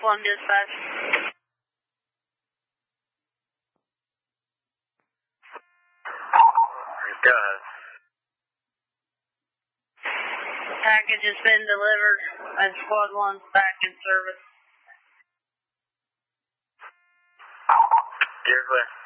1 dispatch. Go ahead. Package has been delivered and Squad 1's back in service. You're clear.